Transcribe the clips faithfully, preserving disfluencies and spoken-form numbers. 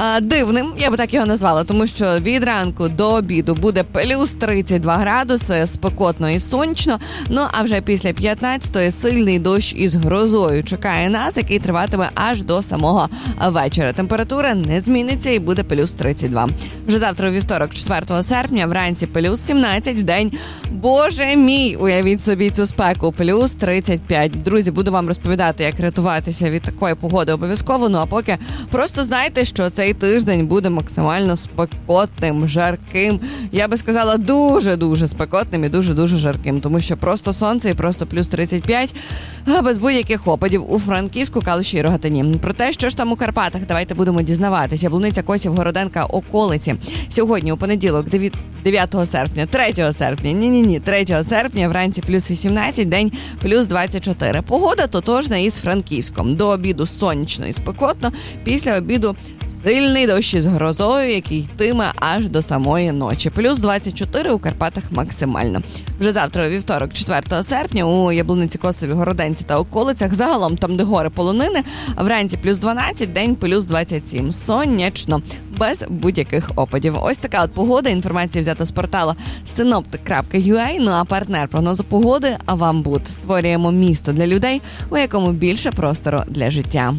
а, дивним, я би так його назвала, тому що від ранку до обіду буде плюс тридцять два градуси, спекотно і сонячно, ну а вже після п'ятнадцятої сильний дощ із грозою чекає нас, який триватиме аж до самого вечора. Температура не зміниться і буде плюс тридцять два. Вже завтра у вівторок, четвертого серпня, вранці плюс сімнадцять, в день, боже мій, уявіть собі цю спеку, плюс тридцять п'ять. Друзі, буду вам розповідати, як рятуватися від такої погоди обов'язково, ну а поки просто знайте, що цей тиждень буде максимально спекотним, жарким, я би сказала, дуже-дуже спекотним і дуже-дуже жарким, тому що просто сонце і просто плюс тридцять п'ять, а без будь-яких опадів у Франківську, Калуші і Рогатині. Про те, що ж там у Карпатах, давайте будемо дізнаватися. Яблуниця, Косів, Городенка, околиці. Сьогодні у понеділок, дев'ятого серпня, третього серпня, ні-ні-ні, третього серпня, вранці плюс вісімнадцять, день плюс двадцять чотири. Погода тотожна із Франківськом. До обіду сонячно і спекотно, після обіду сильний дощ із грозою, який йтиме аж до самої ночі. Плюс двадцять чотири у Карпатах максимально. Вже завтра, у вівторок, четвертого серпня, у Яблуниці, Косові, Городенці та околицях, загалом там, де гори полонини, вранці плюс дванадцять, день плюс двадцять сім. Сонячно, без будь-яких опадів. Ось така от погода. Інформація взята з порталу синоптик крапка ю а. Ну а партнер прогнозу погоди – Авамбуд. Створюємо місто для людей, у якому більше простору для життя.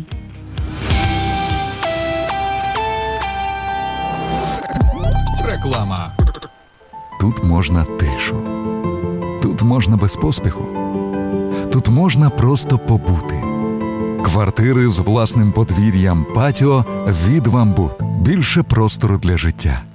Реклама. Тут можна тишу. Тут можна без поспіху. Тут можна просто побути. Квартири з власним подвір'ям, патіо від Авамбуд. Більше простору для життя.